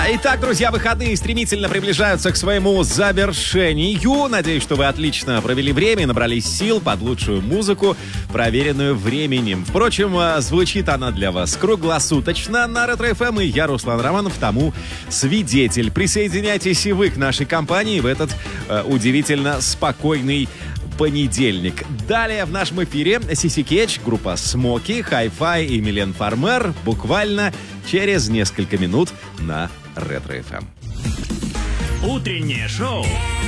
Итак, друзья, выходные стремительно приближаются к своему завершению. Надеюсь, что вы отлично провели время и набрались сил под лучшую музыку, проверенную временем. Впрочем, звучит она для вас круглосуточно на Ретро-ФМ, и я, Руслан Романов, тому свидетель. Присоединяйтесь и вы к нашей компании в этот удивительно спокойный понедельник. Далее в нашем эфире Сиси Кетч, группа Смоки, Hi-Fi и Милен Фармер буквально через несколько минут на Ретро-ФМ. Утреннее шоу.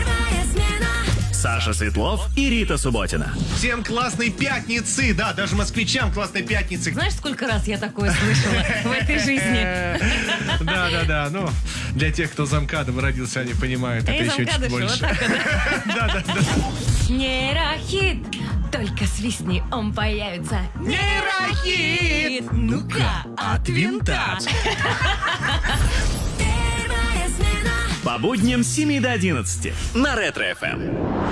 Саша Светлов и Рита Субботина. Всем классной пятницы, да, даже москвичам классной пятницы. Знаешь, сколько раз я такое слышала в этой жизни? Да, ну, для тех, кто за МКАДом родился, они понимают, это еще чуть больше. Да. Нейрохит, только свистни, он появится. Нейрохит! Ну-ка, от винта. По будням с 7 до 11 на Ретро-ФМ.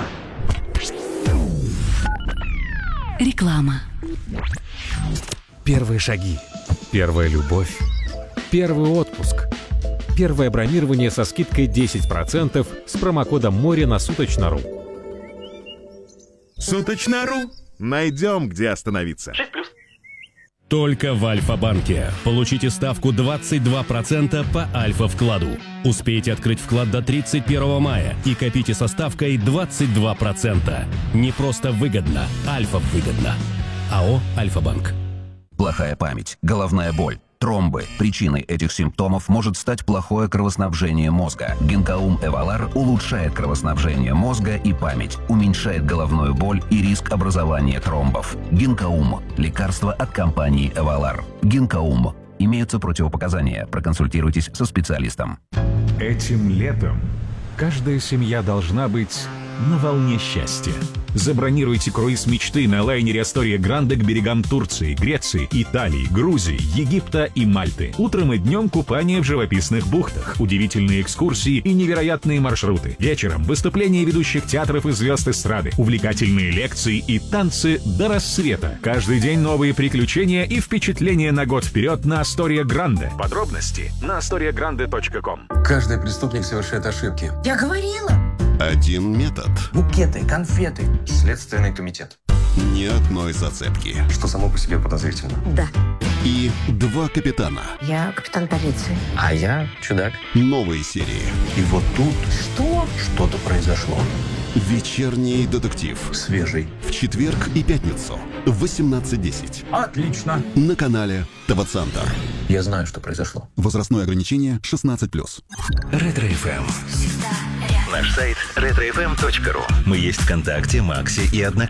Реклама. Первые шаги. Первая любовь. Первый отпуск. Первое бронирование со скидкой 10% с промокодом МОРЕ на Суточно.ру. Суточно.ру. Найдем, где остановиться. Только в Альфа-банке. Получите ставку 22% по Альфа-вкладу. Успейте открыть вклад до 31 мая и копите со ставкой 22%. Не просто выгодно, Альфа-выгодно. АО «Альфа-банк». Плохая память, головная боль, тромбы. Причиной этих симптомов может стать плохое кровоснабжение мозга. Гинкаум Эвалар улучшает кровоснабжение мозга и память, уменьшает головную боль и риск образования тромбов. Гинкаум – лекарство от компании Эвалар. Гинкаум. Имеются противопоказания. Проконсультируйтесь со специалистом. Этим летом каждая семья должна быть на волне счастья. Забронируйте круиз мечты на лайнере Астория Гранде к берегам Турции, Греции, Италии, Грузии, Египта и Мальты. Утром и днем купание в живописных бухтах, удивительные экскурсии и невероятные маршруты. Вечером выступления ведущих театров и звезд эстрады, увлекательные лекции и танцы до рассвета. Каждый день новые приключения и впечатления на год вперед на Астория Гранде. Подробности на astoriagrande.com. Каждый преступник совершает ошибки. Я говорила. Один метод. Букеты, конфеты. Следственный комитет. Ни одной зацепки. Что само по себе подозрительно. Да. И два капитана. Я капитан полиции. А я чудак. Новые серии. И вот тут Что? что-то произошло. Вечерний детектив. Свежий. В четверг и пятницу в 18:10. Отлично. На канале ТВ-центр. Я знаю, что произошло. Возрастное ограничение 16+. Ретро-ФМ. Наш сайт retrofm.ru. Мы есть ВКонтакте, Максе и Одноклассниках.